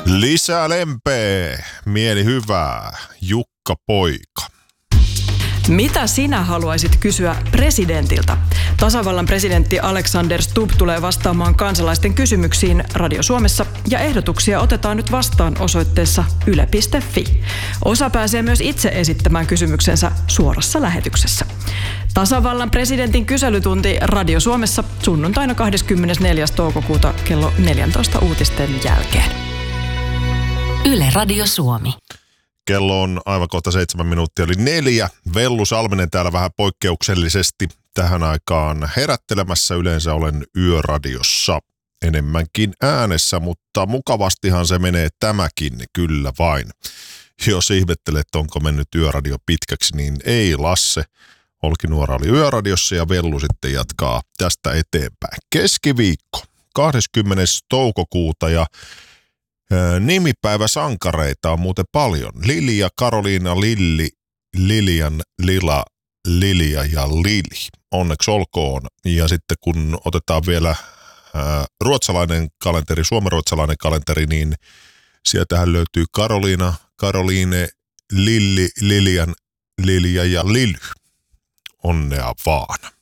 Lisää lempeä, mieli hyvää, Jukka Poika. Mitä sinä haluaisit kysyä presidentiltä? Tasavallan presidentti Alexander Stubb tulee vastaamaan kansalaisten kysymyksiin Radio Suomessa ja ehdotuksia otetaan nyt vastaan osoitteessa yle.fi. Osa pääsee myös itse esittämään kysymyksensä suorassa lähetyksessä. Tasavallan presidentin kyselytunti Radio Suomessa sunnuntaina 24. toukokuuta kello 14 uutisten jälkeen. Yle Radio Suomi. Kello on aivan kohta 7 minuuttia, eli 4. Vellu Salminen täällä vähän poikkeuksellisesti tähän aikaan herättelemässä. Yleensä olen yöradiossa enemmänkin äänessä, mutta mukavastihan se menee tämäkin, kyllä vain. Jos ihmettelet, että onko mennyt yöradio pitkäksi, niin ei Lasse. Olkinuora oli yöradiossa ja Vellu sitten jatkaa tästä eteenpäin. Keskiviikko, 20. toukokuuta ja nimipäiväsankareita on muuten paljon. Lilja, Karoliina, Lilli, Lilian, Lila, Lilja ja Lili. Onneksi olkoon. Ja sitten kun otetaan vielä ruotsalainen kalenteri, suomenruotsalainen kalenteri, niin sieltähän löytyy Karoliina, Karoliine, Lilli, Lilian, Lilja ja Lily. Onnea vaan.